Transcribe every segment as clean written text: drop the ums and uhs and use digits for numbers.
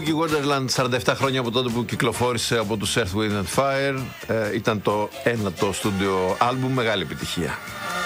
Cookie Wonderland, 47 χρόνια από τότε που κυκλοφόρησε από τους Earth, Wind and Fire, ήταν το ένατο στούντιο άλμπουμ, μεγάλη επιτυχία.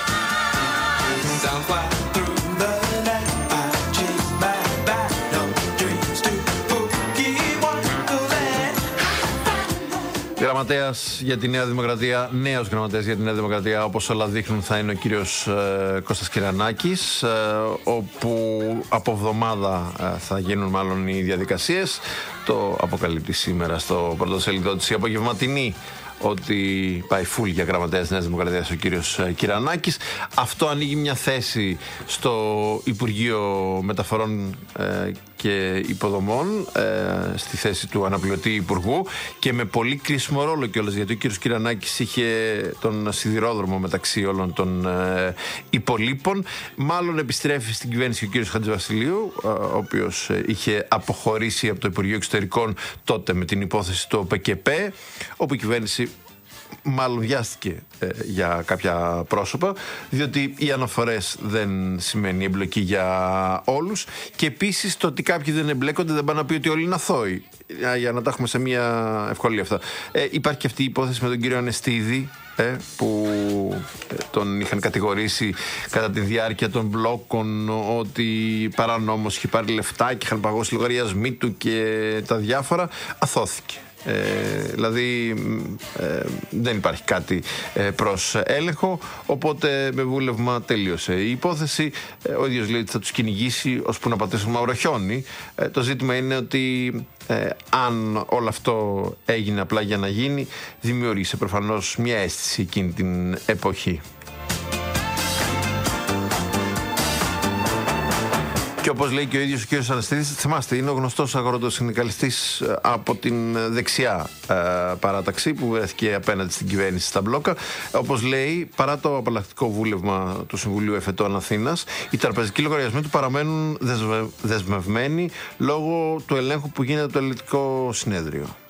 Γραμματέας για τη Νέα Δημοκρατία, νέος γραμματέας για τη Νέα Δημοκρατία, όπως όλα δείχνουν, θα είναι ο κύριος Κώστας Κυρανάκης, όπου από εβδομάδα θα γίνουν μάλλον οι διαδικασίες. Το αποκαλύπτει σήμερα στο πρωτοσέλιδό της η Απογευματινή ότι πάει φουλ για γραμματέας Νέας Δημοκρατίας ο κύριος Κυρανάκης. Αυτό ανοίγει μια θέση στο Υπουργείο Μεταφορών και Υποδομών, στη θέση του αναπληρωτή υπουργού, και με πολύ κρίσιμο ρόλο κιόλας, γιατί ο κύριος Κυρανάκης είχε τον σιδηρόδρομο μεταξύ όλων των υπολείπων. Μάλλον επιστρέφει στην κυβέρνηση ο κύριος Χατζηβασιλείου, ο οποίος είχε αποχωρήσει από το Υπουργείο Εξωτερικών τότε με την υπόθεση του ΟΠΚΠ, όπου η κυβέρνηση μάλλον βιάστηκε για κάποια πρόσωπα, διότι οι αναφορές δεν σημαίνει εμπλοκή για όλους, και επίσης το ότι κάποιοι δεν εμπλέκονται δεν πάνε να πει ότι όλοι είναι αθώοι, για να τα έχουμε σε μια ευκολία αυτά. Υπάρχει και αυτή η υπόθεση με τον κύριο Ανεστίδη, που τον είχαν κατηγορήσει κατά τη διάρκεια των μπλόκων ότι παρανόμως είχε πάρει λεφτά και είχαν παγώσει λογαριασμοί του και τα διάφορα. Αθώθηκε. Δηλαδή δεν υπάρχει κάτι προς έλεγχο, οπότε με βούλευμα τελείωσε η υπόθεση. Ο ίδιος λέει ότι θα τους κυνηγήσει ώσπου να πατήσουν μαύρο χιόνι. Το ζήτημα είναι ότι αν όλο αυτό έγινε απλά για να γίνει, δημιούργησε προφανώς μια αίσθηση εκείνη την εποχή. Και όπως λέει και ο ίδιος ο κ. Ανεστίδης, θυμάστε, είναι ο γνωστός αγροτοσυνδικαλιστής από την δεξιά παράταξη που βρέθηκε απέναντι στην κυβέρνηση στα μπλόκα. Όπως λέει, παρά το απαλλακτικό βούλευμα του Συμβουλίου Εφετών Αθήνας, οι τραπεζικοί λογαριασμοί του παραμένουν δεσμευμένοι λόγω του ελέγχου που γίνεται από το Ελεκτικό Συνέδριο.